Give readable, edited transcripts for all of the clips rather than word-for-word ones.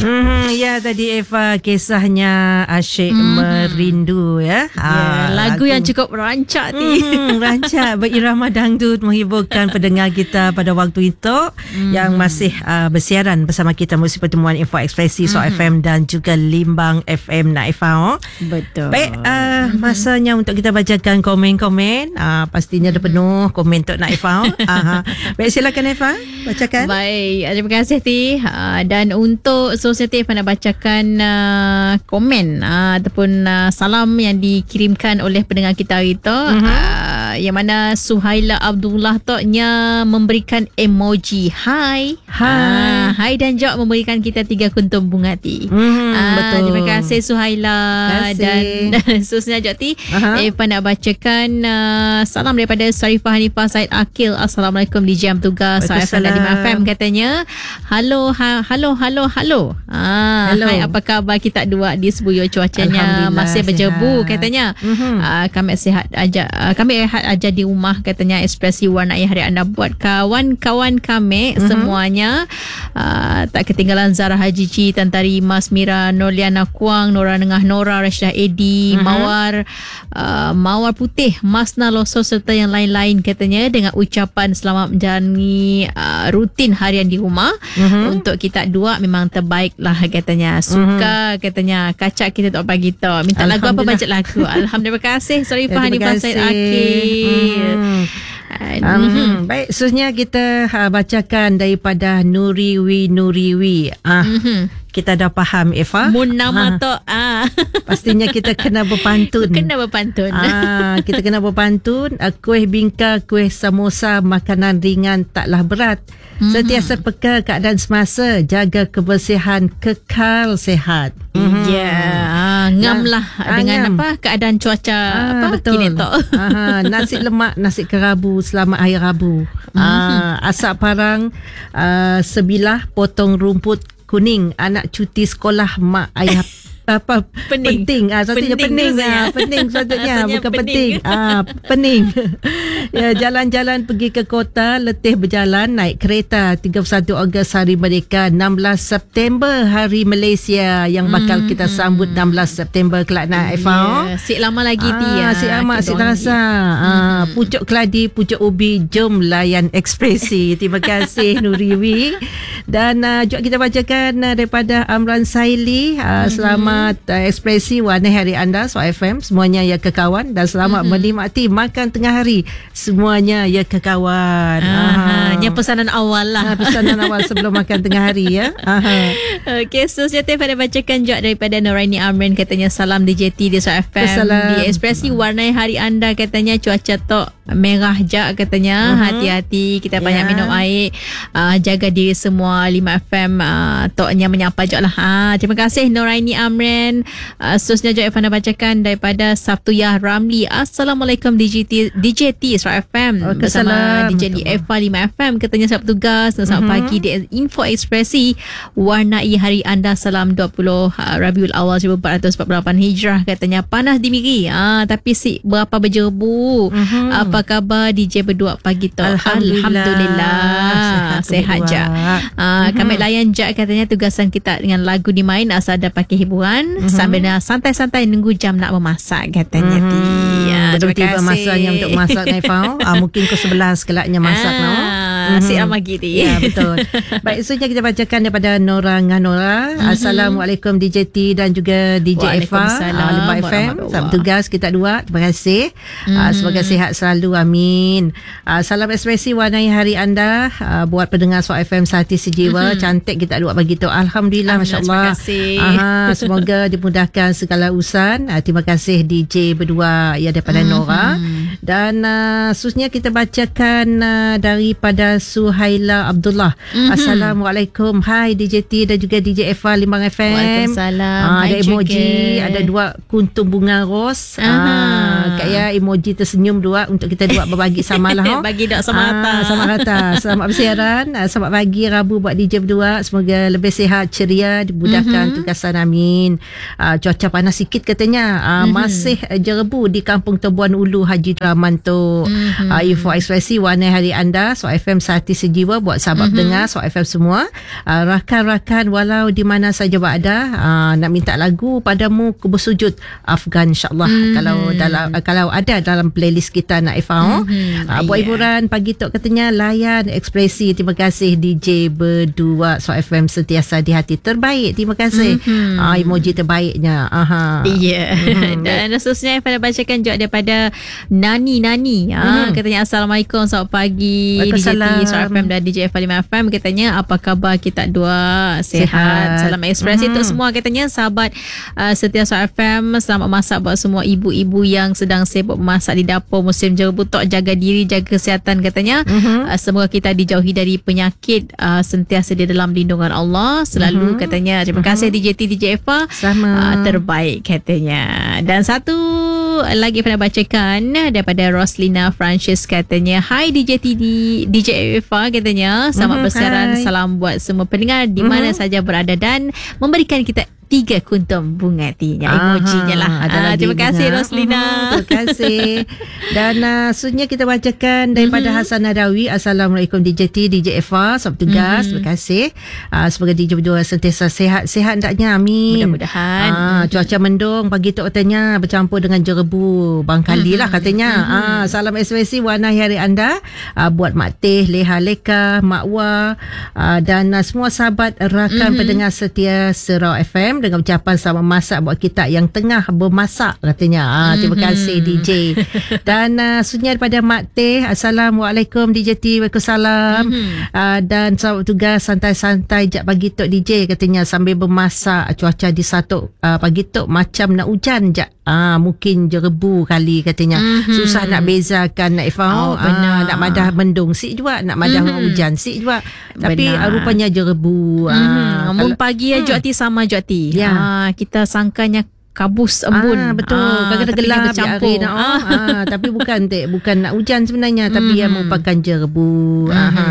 Ya, tadi Eva kisahnya asyik merindu ya. Lagu yang cukup rancak rancak berirama dangdut menghiburkan pendengar kita pada waktu itu yang masih bersiaran bersama kita musim pertemuan Info Ekspresi So FM dan juga Limbang FM Naifah. Betul. Baik, masanya untuk kita bacakan komen-komen. Pastinya ada penuh komen untuk Naifah. Baik, silakan Eva, bacakan. Baik, terima kasih Ti. Dan untuk Sosiatif nak bacakan komen ataupun salam yang dikirimkan oleh pendengar kita hari tu. Yang mana Suhaila Abdullah toknya memberikan emoji hai. Hai dan Jok memberikan kita 3 kuntum bunga Ti. Betul. Terima kasih Suhaila. Dan khususnya Jok Ti, Eva nak bacakan salam daripada Sarifah Hanifah Said Akil. Assalamualaikum di jam tugas FM dan 5 FM katanya. Halo. Hello. Hai, apa khabar kita dua di Sebuyo? Cuacanya masih berjebu katanya. Kami sihat aja di rumah katanya. Ekspresi warnai hari anda buat kawan-kawan kami semuanya. Tak ketinggalan Zara Haji, Tantari Mas Mira, Norliana Kuang, Nora Nengah Nora, Rashidah Edi, Mawar Putih, Masna Loso serta yang lain-lain katanya, dengan ucapan selamat menjalani rutin harian di rumah. Untuk kita dua memang terbaik lah katanya. Suka katanya kacak kita tak pagi tu. Minta lagu apa, baca lagu. Alhamdulillah, terima kasih Sarifah Hanifah Said Akil. Baik, seterusnya kita bacakan daripada Nuriwi. Kita dah faham Eva. Mun nama tu pastinya kita kena berpantun. Kita kena berpantun. Kuih bingka, kuih samosa, makanan ringan taklah berat. Sentiasa peka keadaan semasa, jaga kebersihan, kekal sehat. Ngamlah dengan apa keadaan cuaca kini tu. Nasi lemak, nasi kerabu selamat hari Rabu. Asak parang, sebilah potong rumput kuning, anak cuti sekolah, mak ayah penting. Satunya pening. Pening satunya, bukan penting. Pening. Ya, jalan-jalan pergi ke kota, letih berjalan naik kereta. 31 Ogos Hari Merdeka, 16 September Hari Malaysia yang bakal kita sambut 16 September kelak nak Eva. Sik lama lagi dia. Sik amat, sik terasa. Pucuk keladi, pucuk ubi, jom layan ekspresi. Terima kasih Nuriwi. Dan juga kita bacakan daripada Amran Saili. Selamat ekspresi warna hari anda So FM, semuanya ya kekawan, dan selamat menikmati makan tengah hari semuanya ya kekawan. Yang pesanan awal lah. Pesanan awal sebelum makan tengah hari ya. Okey, Sosiatif ada bacakan juga daripada Noraini Amrin katanya, salam DJT di So FM. Di ekspresi warnai hari anda katanya, cuaca tok merah jak katanya. Hati-hati, kita banyak minum air, jaga diri semua. 5 FM toknya menyapa je lah. Terima kasih Noraini Amrin. Seterusnya juga Evan bacakan daripada Sabtuyah Ramli. Assalamualaikum DJT Isra FM bersama DJ di Eva 5 FM katanya, selamat tugas dan selamat pagi di Info Ekspresi warnai hari anda. Salam 20 Rabiul Awal 1448 Hijrah katanya. Panas di Miri tapi si berapa berjebu. Apa khabar DJ berdua pagi tu? Alhamdulillah sihat je. Kami layan je katanya, tugasan kita dengan lagu dimain asal ada pakai hiburan sambil santai-santai nunggu jam nak memasak katanya. Terima kasih. Masanya untuk masak Naifah. Mungkin ke 11 kelaknya masak Asyik lagi tu. Ya, betul. Baik, seterusnya kita bacakan daripada Nora Nganora. Assalamualaikum DJT dan juga DJ Eva Limbang FM. Selamat tugas kita dua. Terima kasih. Semoga sihat selalu, amin. Salam ekspresi warnai hari anda buat pendengar So FM sehati sejiwa. Cantik kita dua bagi tu. Alhamdulillah, masya-Allah. Semoga dimudahkan segala urusan. Terima kasih DJ berdua ya daripada Nora. Dan seterusnya kita bacakan daripada Suhaila Abdullah. Assalamualaikum. Hai DJT dan juga DJ Eva Limbang FM. Waalaikumsalam. Ada emoji, ada 2 kuntum bunga ros. Kayak emoji tersenyum 2 untuk kita 2 berbagi samalah. Bagi dak sama rata. Selamat bersiaran. Selamat pagi Rabu buat DJ berdua. Semoga lebih sihat, ceria, dimudahkan tugasan, amin. Cuaca panas sikit katanya. Masih jerebu di Kampung Tebuan Ulu Haji Draman tu. Info Ekspresi warna hari anda So FM sehati sejiwa buat sahabat pendengar Suara FM semua. Rakan-rakan walau di mana saja berada, nak minta lagu padamu ku bersujud Afgan insya-Allah. Kalau ada dalam playlist kita nak Ifah. Buat hiburan pagi tu katanya layan ekspresi. Terima kasih DJ berdua Suara FM sentiasa di hati. Terbaik. Terima kasih. Emoji terbaiknya. Dan seterusnya pada bacakan juga daripada Nani. Katanya Assalamualaikum, selamat pagi DJ Suara FM dan DJ F5 FM. Katanya apa khabar kita dua, sihat. Salam ekspresi untuk semua. Katanya sahabat setia Suara FM, selamat masak buat semua ibu-ibu yang sedang sibuk memasak di dapur musim jerebutok. Jaga diri, jaga kesihatan katanya. Semoga kita dijauhi dari penyakit, sentiasa di dalam lindungan Allah selalu katanya. Terima kasih DJ T, DJ Eva. Terbaik katanya. Dan satu lagi pada bacakan daripada Roslina Francis katanya, hai DJ T, DJ Eva katanya, selamat bersiaran, salam buat semua pendengar di mana saja berada dan memberikan kita 3 kuntum bunga tinya, emojinya lah. Terima kasih Roslina. Terima kasih. Dan seterusnya kita bacakan daripada Hasan Nadawi. Assalamualaikum DJ T, DJ Eva, selamat tugas. Terima kasih. Semoga DJ berdua sentiasa sihat hendaknya, amin. Mudah-mudahan. Cuaca mendung pagi tu katanya bercampur dengan jerebu bangkali lah katanya. Salam ekspresi warna hari anda buat Mak Teh, Leha Leka, Mak Wah, dan semua sahabat rakan pendengar setia Surau FM dengan ucapan selamat masak buat kita yang tengah bermasak katanya. Terima kasih DJ. Dan seterusnya daripada Mak Teh, Assalamualaikum DJ T, Waalaikumsalam. Dan selamat tugas, santai-santai jap pagi tok DJ katanya sambil bermasak. Cuaca di Satok pagi tok macam nak hujan jap. Mungkin jerebu kali katanya. Susah nak bezakan nak Ifah. Nak madah mendung sik juga, nak madah hujan sik juga. Tapi rupanya jerebu. Ngomong pagi Jokti sama Jokti. Kita sangkanya kabus embun. Betul. Kadang-kadang gelap bercampur. Tapi bukan nak hujan sebenarnya, tapi yang merupakan jerebu.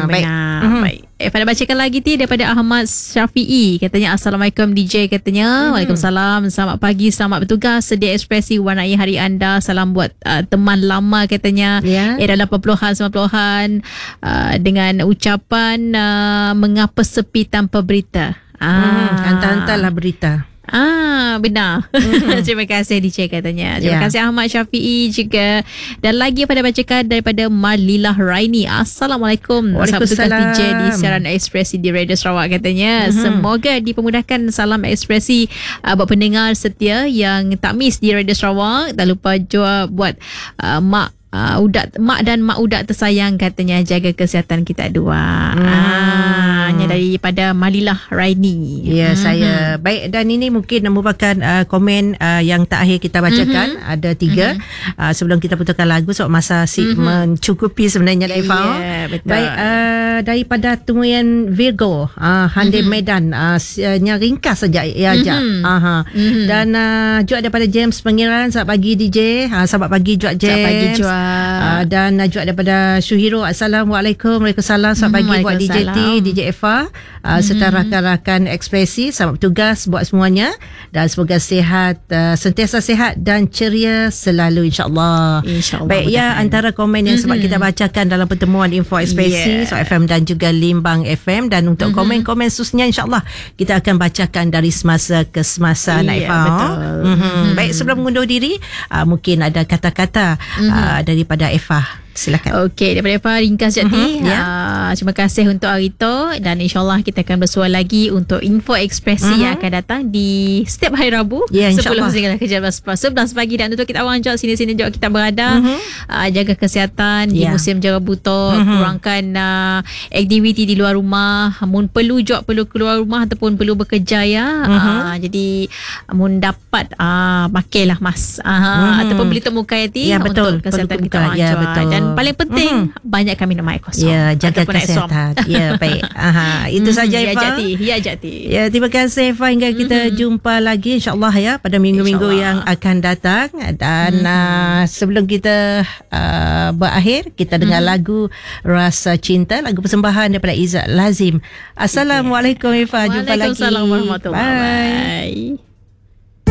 Baik. Pada bacakan lagi daripada Ahmad Syafi'i katanya, Assalamualaikum DJ katanya. Waalaikumsalam, selamat pagi, selamat bertugas, sedia ekspresi warnai hari anda. Salam buat teman lama katanya. Era 80-an 90-an dengan ucapan mengapa sepi tanpa berita. Hantar-hantarlah berita. Benar. Terima kasih DJ katanya. Terima kasih Ahmad Syafi'i juga. Dan lagi pada bacakan daripada Malilah Raini. Assalamualaikum. Waalaikumsalam. DJ di siaran ekspresi di Radio Sarawak katanya. Semoga dipermudahkan salam ekspresi buat pendengar setia yang tak miss di Radio Sarawak. Tak lupa juga buat mak dan mak udak tersayang katanya, jaga kesihatan kita dua. Hanya daripada Malilah Raini. Saya baik. Dan ini mungkin merupakan komen yang terakhir kita bacakan. Ada 3 sebelum kita putarkan lagu sebab masa mencukupi sebenarnya Eva. Baik, daripada temuan Virgo Hande Medan, ringkas saja dan juga daripada James Pengiran, selamat pagi DJ. Selamat pagi juga James. Selamat pagi juga. Dan juga daripada Syuhiro, Assalamualaikum. Waalaikumsalam, selamat pagi buat DJ T, DJ Eva, serta rakan-rakan ekspresi. Selamat bertugas buat semuanya dan semoga sihat, sentiasa sihat dan ceria selalu insyaAllah. Baik, antara komen yang sebab kita bacakan dalam pertemuan info ekspresi So FM dan juga Limbang FM. Dan untuk komen-komen susnya insyaAllah kita akan bacakan dari semasa ke semasa. Baik, sebelum mengundur diri, mungkin ada kata-kata daripada Eva. Silakan. Okey, daripada Eva ringkas Jati. Terima kasih untuk hari itu dan insyaAllah kita akan bersua lagi untuk info ekspresi yang akan datang di setiap hari Rabu 10 hingga ke 11 pagi. Dan untuk kita orang jauh sini-sini jauh kita berada, jaga kesihatan di musim jerebutok, kurangkan aktiviti di luar rumah. Mun perlu keluar rumah ataupun perlu bekerja jadi mun dapat pakailah mask ataupun beli temukan untuk kesihatan kita orang jauh. Dan paling penting banyakkan minum air kosong. Jaga kesihatan. Baik. Itu saja Eva. Jati. Terima kasih Eva, hingga kita jumpa lagi insyaAllah pada minggu-minggu yang akan datang. Dan sebelum kita berakhir, kita dengar lagu Rasa Cinta, lagu persembahan daripada Izzat Lazim. Assalamualaikum Eva. Jumpa lagi. Waalaikumsalam warahmatullahi wabarakatuh. Bye.